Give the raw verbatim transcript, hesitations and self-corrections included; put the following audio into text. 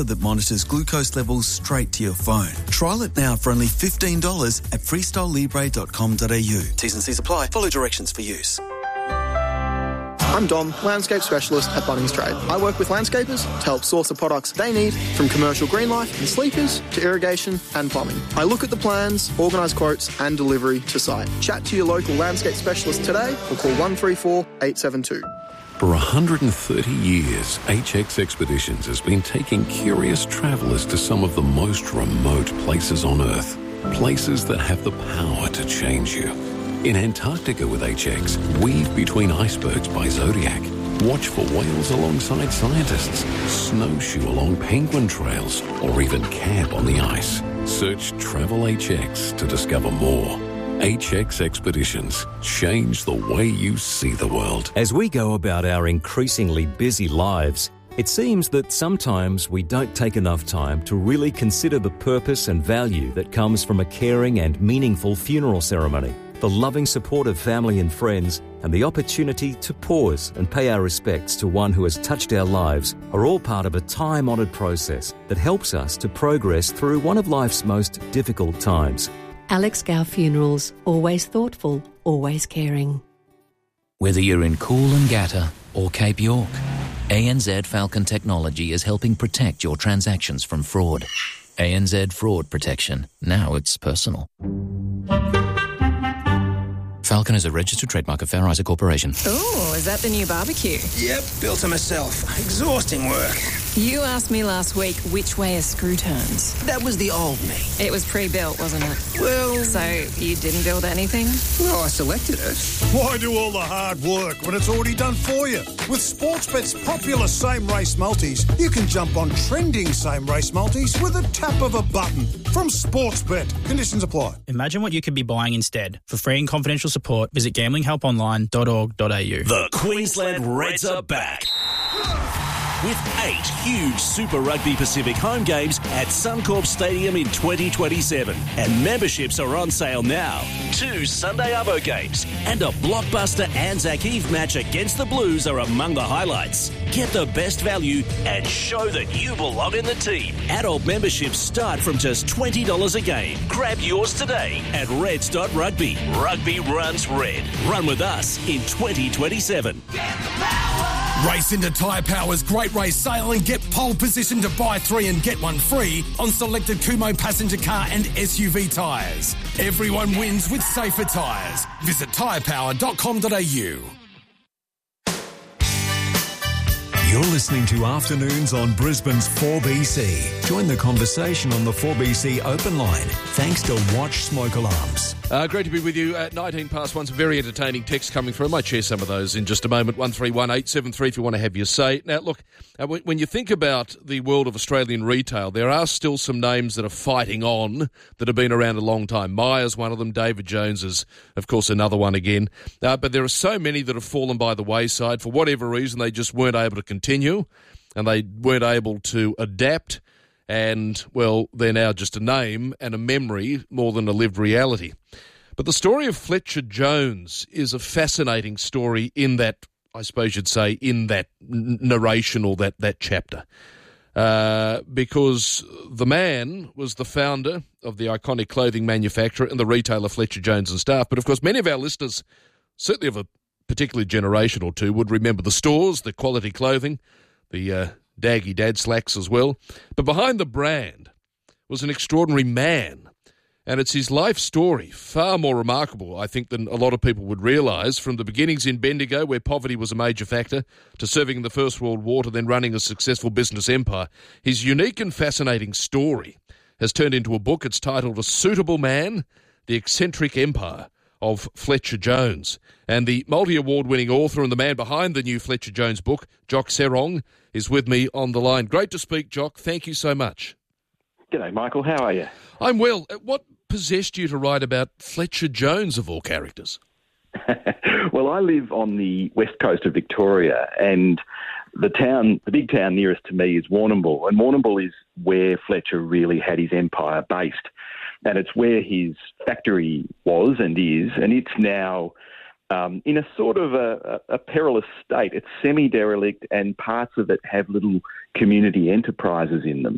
that monitors glucose levels straight to your phone. Trial it now for only fifteen dollars at freestyle libre dot com dot a u. T's and C's apply. Follow directions for use. I'm Dom, landscape specialist at Bunnings Trade. I work with landscapers to help source the products they need, from commercial green life and sleepers to irrigation and plumbing. I look at the plans, organise quotes and delivery to site. Chat to your local landscape specialist today or call one three four, eight seven two. For one hundred thirty years, H X Expeditions has been taking curious travellers to some of the most remote places on Earth. Places that have the power to change you. In Antarctica with H X, weave between icebergs by Zodiac. Watch for whales alongside scientists. Snowshoe along penguin trails. Or even camp on the ice. Search Travel H X to discover more. H X Expeditions. Change the way you see the world. As we go about our increasingly busy lives, it seems that sometimes we don't take enough time to really consider the purpose and value that comes from a caring and meaningful funeral ceremony. The loving support of family and friends and the opportunity to pause and pay our respects to one who has touched our lives are all part of a time-honoured process that helps us to progress through one of life's most difficult times. Alex Gow Funerals. Always thoughtful, always caring. Whether you're in Coolangatta or Cape York, A N Z Falcon Technology is helping protect your transactions from fraud. A N Z Fraud Protection. Now it's personal. Falcon is a registered trademark of Fair Isaac Corporation. Ooh, is that the new barbecue? Yep, built it myself. Exhausting work. You asked me last week which way a screw turns. That was the old me. It was pre-built, wasn't it? Well... So you didn't build anything? Well, I selected it. Why do all the hard work when it's already done for you? With Sportsbet's popular same-race multis, you can jump on trending same-race multis with a tap of a button. From Sportsbet. Conditions apply. Imagine what you could be buying instead. For free and confidential support, visit gambling help online dot org dot a u. The Queensland Reds are back. With eight huge Super Rugby Pacific home games at Suncorp Stadium in twenty twenty-seven. And memberships are on sale now. Two Sunday Arvo games and a blockbuster Anzac Eve match against the Blues are among the highlights. Get the best value and show that you belong in the team. Adult memberships start from just twenty dollars a game. Grab yours today at reds dot rugby. Rugby runs red. Run with us in twenty twenty-seven. Race into Tyre Power's Great Race Sale and get pole position to buy three and get one free on selected Kumho passenger car and S U V tyres. Everyone wins with safer tyres. Visit tyre power dot com dot a u. You're listening to Afternoons on Brisbane's four B C. Join the conversation on the four B C open line, thanks to Watch Smoke Alarms. Uh, great to be with you at nineteen past one. Some very entertaining texts coming through. I might share some of those in just a moment. one three one eight seven three if you want to have your say. Now, look, uh, when you think about the world of Australian retail, there are still some names that are fighting on that have been around a long time. Myer's one of them. David Jones is, of course, another one again. Uh, but there are so many that have fallen by the wayside. For whatever reason, they just weren't able to continue and they weren't able to adapt. And, well, they're now just a name and a memory more than a lived reality. But the story of Fletcher Jones is a fascinating story in that, I suppose you'd say, in that n- narration or that, that chapter. Uh, because the man was the founder of the iconic clothing manufacturer and the retailer Fletcher Jones and Staff. But, of course, many of our listeners, certainly of a particular generation or two, would remember the stores, the quality clothing, the uh, Daggy Dad slacks as well. But behind the brand was an extraordinary man. And it's his life story, far more remarkable, I think, than a lot of people would realise, from the beginnings in Bendigo, where poverty was a major factor, to serving in the First World War, to then running a successful business empire. His unique and fascinating story has turned into a book. It's titled A Suitable Man, The Eccentric Empire of Fletcher Jones. And the multi-award-winning author and the man behind the new Fletcher Jones book, Jock Serong, is with me on the line. Great to speak, Jock. Thank you so much. G'day, Michael. How are you? I'm well. What possessed you to write about Fletcher Jones, of all characters? Well, I live on the west coast of Victoria, and the town, the big town nearest to me is Warrnambool, and Warrnambool is where Fletcher really had his empire based, and it's where his factory was and is, and it's now um, in a sort of a, a perilous state. It's semi-derelict, and parts of it have little community enterprises in them.